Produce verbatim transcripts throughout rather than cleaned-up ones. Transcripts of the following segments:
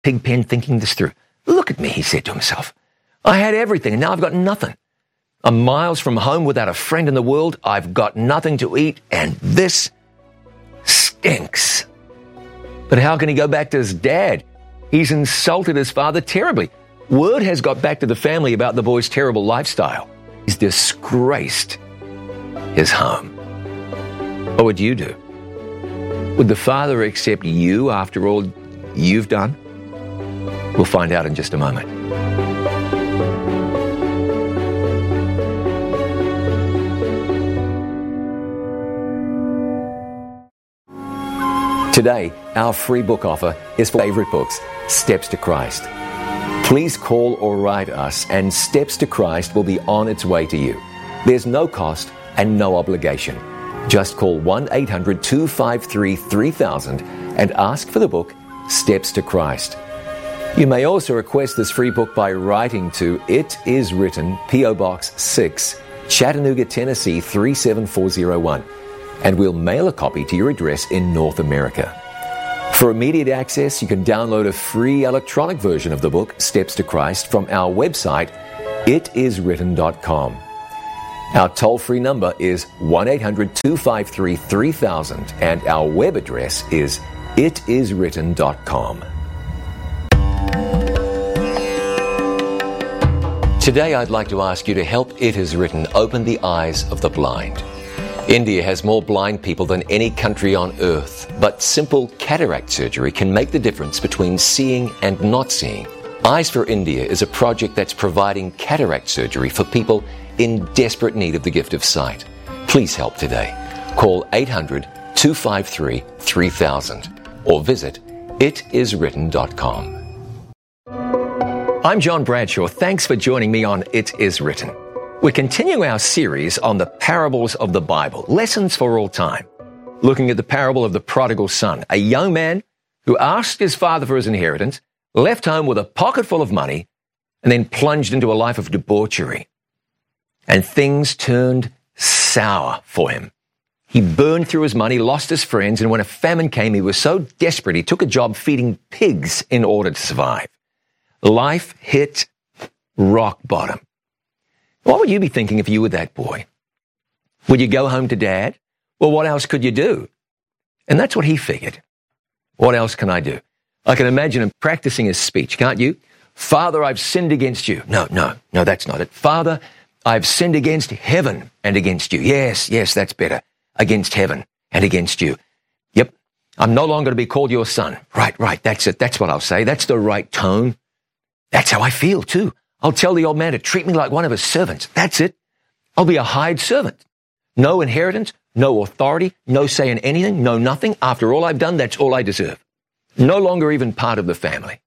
pig pen thinking this through. Look at me, he said to himself. I had everything, and now I've got nothing. I'm miles from home without a friend in the world. I've got nothing to eat, and this stinks. But how can he go back to his dad? He's insulted his father terribly. Word has got back to the family about the boy's terrible lifestyle. He's disgraced his home. What would you do? Would the father accept you after all you've done? We'll find out in just a moment. Today, our free book offer is for favorite books, Steps to Christ. Please call or write us, and Steps to Christ will be on its way to you. There's no cost and no obligation. Just call one eight hundred two five three three thousand and ask for the book, Steps to Christ. You may also request this free book by writing to It Is Written, P O Box six, Chattanooga, Tennessee three seven four zero one, and we'll mail a copy to your address in North America. For immediate access, you can download a free electronic version of the book, Steps to Christ, from our website, it is written dot com. Our toll-free number is one eight hundred two five three three thousand, and our web address is it is written dot com. Today, I'd like to ask you to help It Is Written open the eyes of the blind. India has more blind people than any country on earth, but simple cataract surgery can make the difference between seeing and not seeing. Eyes for India is a project that's providing cataract surgery for people in desperate need of the gift of sight. Please help today. Call eight hundred two five three three thousand or visit it is written dot com. I'm John Bradshaw. Thanks for joining me on It Is Written. We're continuing our series on the parables of the Bible, lessons for all time. Looking at the parable of the prodigal son, a young man who asked his father for his inheritance, left home with a pocket full of money, and then plunged into a life of debauchery. And things turned sour for him. He burned through his money, lost his friends, and when a famine came, he was so desperate he took a job feeding pigs in order to survive. Life hit rock bottom. What would you be thinking if you were that boy? Would you go home to dad? Well, what else could you do? And that's what he figured. What else can I do? I can imagine him practicing his speech, can't you? Father, I've sinned against you. No, no, no, that's not it. Father, I've sinned against heaven and against you. Yes, yes, that's better. Against heaven and against you. Yep, I'm no longer to be called your son. Right, right, that's it. That's what I'll say. That's the right tone. That's how I feel, too. I'll tell the old man to treat me like one of his servants. That's it. I'll be a hired servant. No inheritance, no authority, no say in anything, no nothing. After all I've done, that's all I deserve. No longer even part of the family.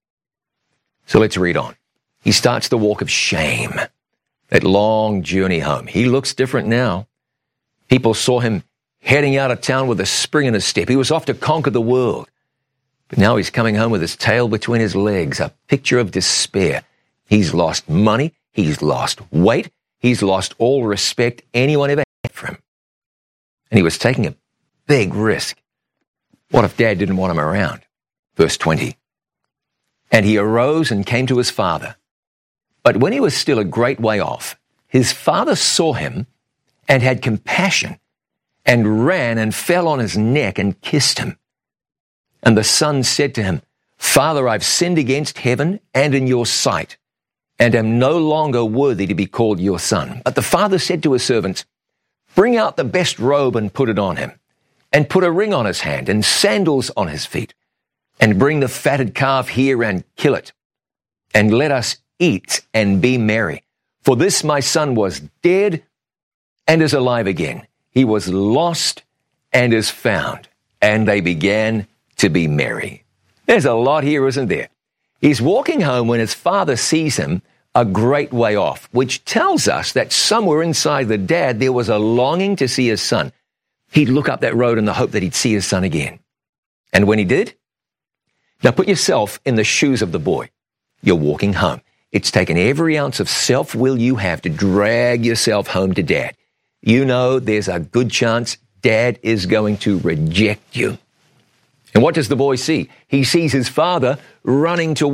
So let's read on. He starts the walk of shame, that long journey home. He looks different now. People saw him heading out of town with a spring in his step. He was off to conquer the world. But now he's coming home with his tail between his legs, a picture of despair. He's lost money, he's lost weight, he's lost all respect anyone ever had for him. And he was taking a big risk. What if Dad didn't want him around? Verse twenty. And he arose and came to his father. But when he was still a great way off, his father saw him and had compassion and ran and fell on his neck and kissed him. And the son said to him, Father, I've sinned against heaven and in your sight, and am no longer worthy to be called your son. But the father said to his servants, Bring out the best robe and put it on him, and put a ring on his hand and sandals on his feet, and bring the fatted calf here and kill it, and let us eat and be merry. For this my son was dead and is alive again. He was lost and is found. And they began to be merry. There's a lot here, isn't there? He's walking home when his father sees him a great way off, which tells us that somewhere inside the dad there was a longing to see his son. He'd look up that road in the hope that he'd see his son again. And when he did, now put yourself in the shoes of the boy. You're walking home. It's taken every ounce of self-will you have to drag yourself home to dad. You know there's a good chance dad is going to reject you. And what does the boy see? He sees his father running to